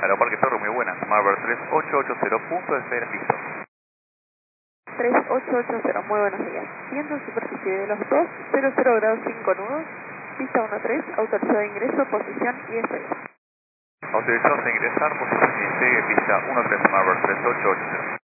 Aeroparque Torre, muy buenas. Marver 3880, punto de espera, listo. 3880, muy buenos días. Viento en superficie de los 200 grados 5 nudos, pista 13, autorizado de ingreso, posición y despegue. Autorizados a ingresar, posición y despegue, pista 13, Marver 3880.